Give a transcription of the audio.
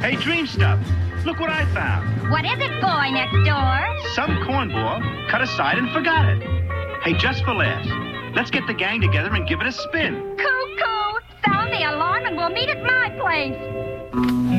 Hey, Dream Stuff, look what I found. What is it, boy next door? Some cornball cut aside and forgot it. Hey, just for laughs, let's get the gang together and give it a spin. Cuckoo! Sound the alarm and we'll meet at my place.